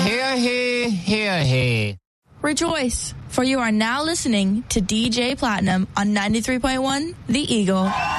Hear he, hear he. Rejoice, for you are now listening to DJ Platinum on 93.1 The Eagle.